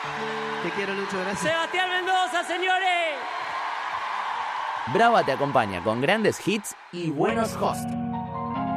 Te quiero, Lucho, gracias. Sebastián Mendoza, señores. Brava te acompaña con grandes hits y buenos hosts.